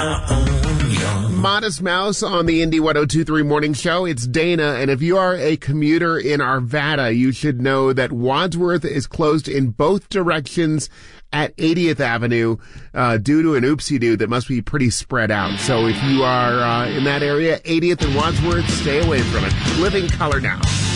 Modest Mouse on the Indy 102.3 Morning Show. It's Dana, and if you are a commuter in Arvada, you should know that Wadsworth is closed in both directions at 80th Avenue due to an oopsie-doo that must be pretty spread out. So if you are in that area, 80th and Wadsworth, stay away from it. Living Color now.